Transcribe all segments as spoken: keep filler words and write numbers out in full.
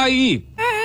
aí.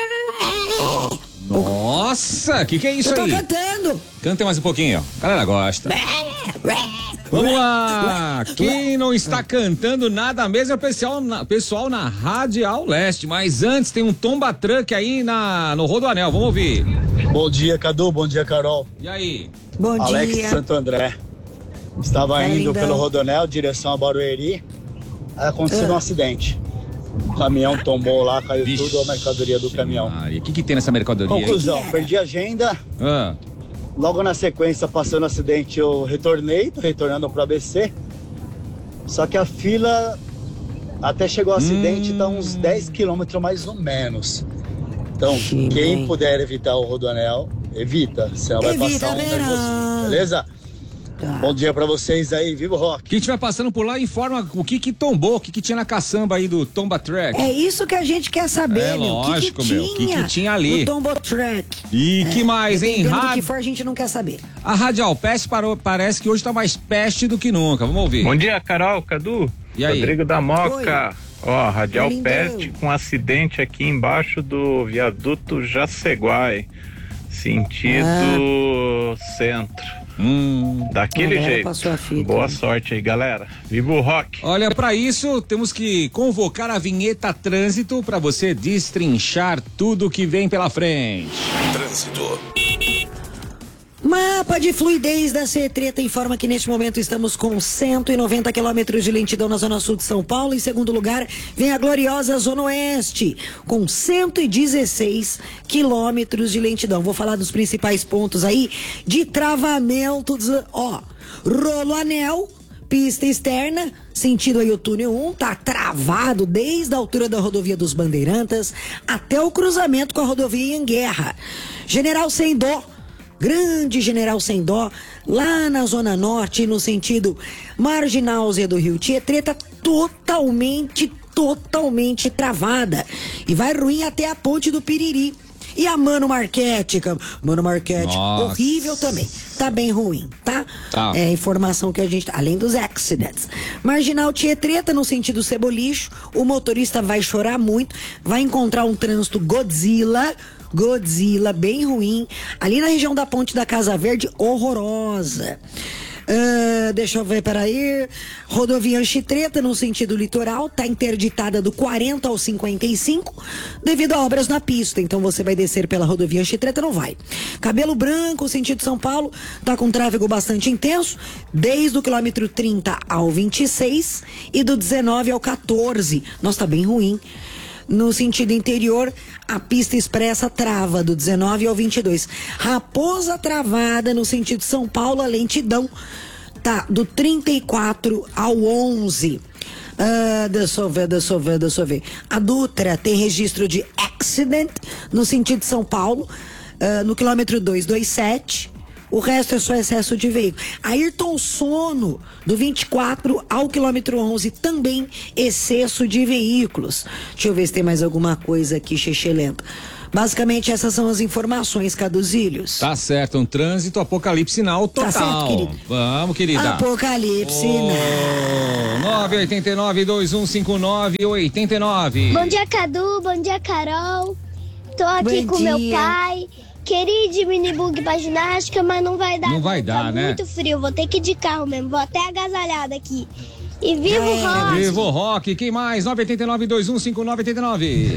Nossa, que que é isso Eu tô aí? cantando. Canta mais um pouquinho, ó. A galera gosta. Vamos lá! Quem não está cantando nada mesmo é o pessoal na, pessoal na Radial Leste. Mas antes tem um tomba truck aí na, no Rodoanel. Vamos ouvir. Bom dia, Cadu. Bom dia, Carol. E aí? Bom Alex dia. de Santo André. Estava Tá indo lindão. pelo Rodoanel, direção a Barueri. Aí aconteceu Ah. um acidente. O caminhão tombou lá, caiu Vixe. tudo a mercadoria do caminhão. Maria, o que que tem nessa mercadoria aí? Conclusão, perdi a agenda. Ah, Logo na sequência, passando o acidente, eu retornei, tô retornando para A B C. Só que a fila até chegou ao acidente, Hum. tá uns dez quilômetros mais ou menos. Então, Sim, quem bem. puder evitar o Rodoanel, evita, senão vai Evita, passar um verão. nervosinho, beleza? Tá. Bom dia pra vocês aí, viva o rock! quem estiver passando por lá, informa o que que tombou, o que que tinha na caçamba aí do Tomba Truck. É isso que a gente quer saber, É meu. lógico, que que meu. O que tinha que tinha ali? No Tombo Truck. E que mais, hein? Dependendo do Ra- que for, a gente não quer saber. A Radial Peste parou, parece que hoje tá mais peste do que nunca. Vamos ouvir. Bom dia, Carol, Cadu. E aí? Rodrigo da Moca. Ó, Radial Lindão. Peste com acidente aqui embaixo do viaduto Jaceguai, sentido centro. Hum. Daquele Galera, jeito. passou a fita. Boa sorte aí, galera. Viva o rock. Olha, pra isso temos que convocar a vinheta Trânsito pra você destrinchar tudo que vem pela frente. Trânsito. Mapa de fluidez da C-Treta informa que neste momento estamos com cento e noventa quilômetros de lentidão na zona sul de São Paulo. Em segundo lugar, vem a gloriosa Zona Oeste, com cento e dezesseis quilômetros de lentidão. Vou falar dos principais pontos aí de travamento. Dos, ó, Rolo Anel, pista externa, sentido aí o túnel um, tá travado desde a altura da rodovia dos Bandeirantes até o cruzamento com a rodovia Anguerra. General Sem Dó, Grande General Sem Dó, lá na Zona Norte, no sentido Marginal Zé do Rio Tietê, tá totalmente, totalmente travada. E vai ruim até a ponte do Piriri. E a Mano Marquete, Mano Marquete, Nossa. horrível também. Tá bem ruim, tá? Tá. É informação que a gente, além dos accidents. Marginal Tietreta, no sentido Cebolicho, o motorista vai chorar muito, vai encontrar um trânsito Godzilla, Godzilla, bem ruim. Ali na região da Ponte da Casa Verde, horrorosa. Uh, deixa eu ver, peraí. Rodovia Anchitreta, no sentido litoral, tá interditada do quarenta ao cinquenta e cinco devido a obras na pista. Então você vai descer pela rodovia Anchitreta, não vai. Cabelo Branco, sentido São Paulo, tá com tráfego bastante intenso, desde o quilômetro trinta ao vinte e seis e do dezenove ao quatorze. Nossa, tá bem ruim. No sentido interior, a pista expressa trava do dezenove ao vinte e dois. Raposa travada no sentido São Paulo, a lentidão tá do trinta e quatro ao onze. Ah, deixa eu ver, deixa eu ver, deixa eu ver. A Dutra tem registro de accident no sentido São Paulo, ah, no quilômetro duzentos e vinte e sete. O resto é só excesso de veículo. Ayrton Sono, do vinte e quatro ao quilômetro onze, também excesso de veículos. Deixa eu ver se tem mais alguma coisa aqui, xexelento. Basicamente, essas são as informações, Caduzilhos. Tá certo, um trânsito apocalipse sinal total. Tá certo, querido. Vamos, querida. Apocalipse, Oh, né? nove oito nove, dois um cinco nove, oito nove. Bom dia, Cadu. Bom dia, Carol. Tô aqui Bom com meu dia. pai. Queria ir de minibug pra ginástica, mas não vai dar. Não vai dar, tá né? muito frio, vou ter que ir de carro mesmo. Vou até agasalhada aqui. E viva o É, rock! Viva o Rock, quem mais? nove oito nove, dois um cinco nove, oito nove.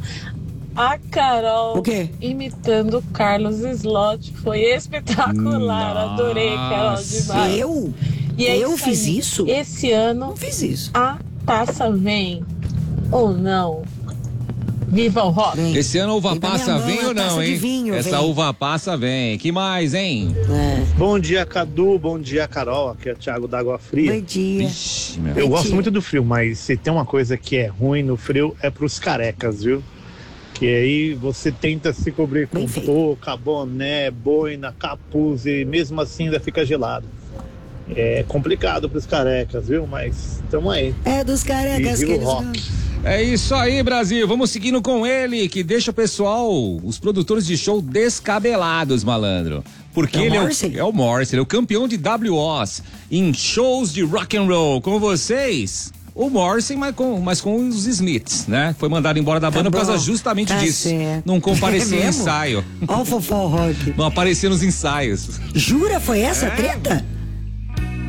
A Carol O quê? imitando o Carlos Slot foi espetacular. Adorei, Carol, demais. Eu? E é Eu isso fiz aí. isso? Esse ano Não fiz isso. a taça vem ou não? Viva o rock! Vem. Esse ano a uva Vem da passa minha mão, vem a ou não, taça de hein? vinho, Essa vem. uva passa vem. Que mais, hein? É. Bom dia, Cadu. Bom dia, Carol. Aqui é o Thiago da Água Fria. Bom dia. Ixi, meu. Eu Bom gosto dia. muito do frio, mas se tem uma coisa que é ruim no frio é pros carecas, viu? Que aí você tenta se cobrir com Bem feito. touca, boné, boina, capuz e mesmo assim ainda fica gelado. É complicado pros carecas, viu? Mas tamo aí. É dos carecas E que viva o eles... rock. É isso aí, Brasil. Vamos seguindo com ele, que deixa o pessoal, os produtores de show descabelados, malandro. Porque É o ele Morrissey? é o, é o Morrissey, ele é o campeão de W Os em shows de rock and roll. Com vocês, o Morrissey, mas com, mas com os Smiths, né? Foi mandado embora da banda Tá por causa bom. justamente Tá disso. certo. Não comparecia É em mesmo? ensaio. Ó o fofó rock. Não aparecia nos ensaios. Jura? Foi essa É. a treta?